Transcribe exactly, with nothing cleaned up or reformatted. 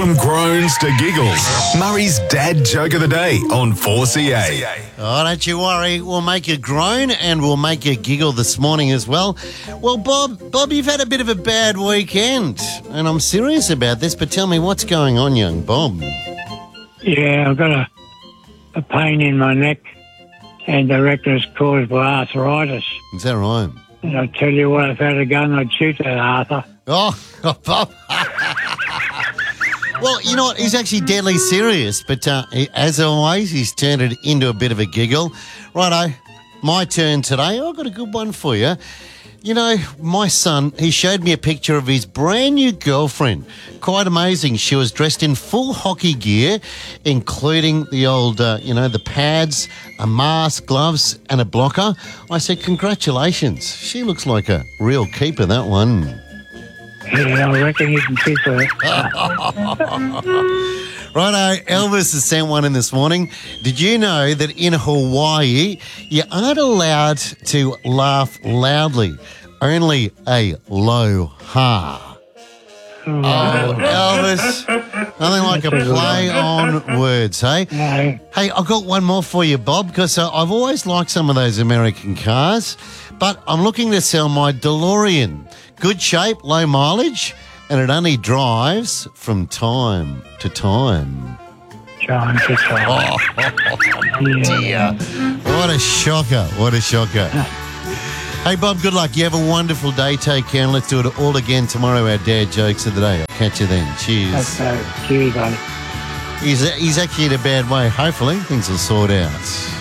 From groans to giggles, Murray's dad joke of the day on four C A. Oh, don't you worry. We'll make you groan and we'll make you giggle this morning as well. Well, Bob, Bob, you've had a bit of a bad weekend, and I'm serious about this, but tell me what's going on, young Bob. Yeah, I've got a, a pain in my neck, and I reckon it's caused by arthritis. Is that right? And I tell you what, if I had a gun, I'd shoot that Arthur. Oh, Bob. Well, you know what? He's actually deadly serious, but uh, he, as always, he's turned it into a bit of a giggle. Righto, my turn today. I've got a good one for you. You know, my son, he showed me a picture of his brand new girlfriend. Quite amazing. She was dressed in full hockey gear, including the old, uh, you know, the pads, a mask, gloves, and a blocker. I said, congratulations. She looks like a real keeper, that one. Yeah, I reckon you can keep her. Righto, Elvis has sent one in this morning. Did you know that in Hawaii, you aren't allowed to laugh loudly, only a low ha? Oh, Elvis, nothing like a play on words, hey? No. Hey, I've got one more for you, Bob, because uh, I've always liked some of those American cars, but I'm looking to sell my DeLorean. Good shape, low mileage, and it only drives from time to time. Time to time. Oh, dear. What a shocker. What a shocker. Hey, Bob, good luck. You have a wonderful day. Take care, and let's do it all again tomorrow, our dad jokes of the day. I'll catch you then. Cheers. Okay. Cheers, buddy. He's, he's actually in a bad way. Hopefully, things will sort out.